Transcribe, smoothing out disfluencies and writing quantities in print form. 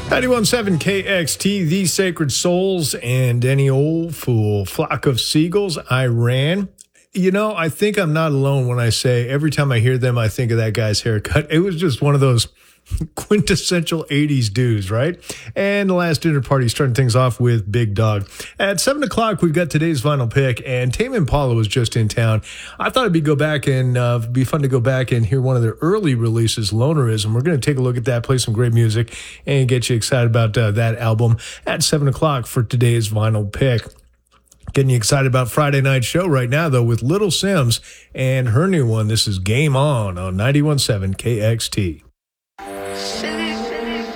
91.7 KXT, The Sacred Souls, and Any Old Fool, Flock of Seagulls, I Ran. You know, I think I'm not alone when I say every time I hear them, I think of that guy's haircut. It was just one of those quintessential 80s dudes, right? And the last dinner party starting things off with Big Dog. At 7 o'clock, we've got today's vinyl pick, and Tame Impala was just in town. I thought it'd be be fun to go back and hear one of their early releases, Lonerism. We're going to take a look at that, play some great music, and get you excited about that album at 7 o'clock for today's vinyl pick. Getting you excited about Friday night show right now, though, with Little Sims and her new one. This is Game On 91.7 KXT. Shit.